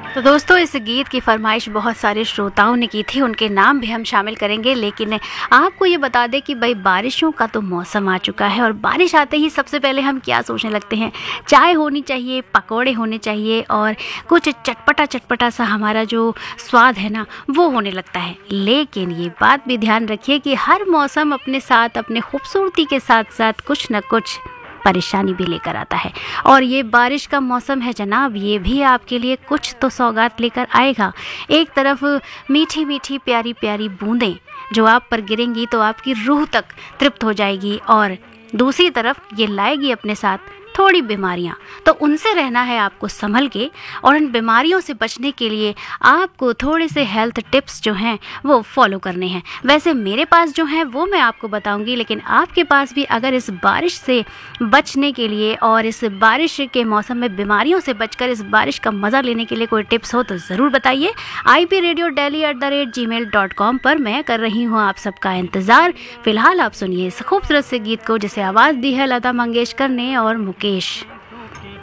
तो दोस्तों, इस गीत की फरमाइश बहुत सारे श्रोताओं ने की थी, उनके नाम भी हम शामिल करेंगे। लेकिन आपको ये बता दें कि भाई बारिशों का तो मौसम आ चुका है और बारिश आते ही सबसे पहले हम क्या सोचने लगते हैं, चाय होनी चाहिए, पकौड़े होने चाहिए और कुछ चटपटा चटपटा सा हमारा जो स्वाद है ना वो होने लगता है। लेकिन ये बात भी ध्यान रखिए कि हर मौसम अपने साथ अपने खूबसूरती के साथ साथ कुछ न कुछ परेशानी भी लेकर आता है। और ये बारिश का मौसम है जनाब, ये भी आपके लिए कुछ तो सौगात लेकर आएगा। एक तरफ मीठी मीठी प्यारी प्यारी बूंदें जो आप पर गिरेंगी तो आपकी रूह तक तृप्त हो जाएगी, और दूसरी तरफ ये लाएगी अपने साथ थोड़ी बीमारियां। तो उनसे रहना है आपको संभल के, और इन बीमारियों से बचने के लिए आपको थोड़े से हेल्थ टिप्स जो हैं वो फॉलो करने हैं। वैसे मेरे पास जो हैं वो मैं आपको बताऊंगी, लेकिन आपके पास भी अगर इस बारिश से बचने के लिए और इस बारिश के मौसम में बीमारियों से बचकर इस बारिश का मज़ा लेने के लिए कोई टिप्स हो तो ज़रूर बताइए। ipradiodelhi@gmail.com पर मैं कर रही हूँ आप सबका इंतज़ार। फिलहाल आप सुनिए इस खूबसूरत से गीत को जिसे आवाज़ दी है लता मंगेशकर ने और मुकेश।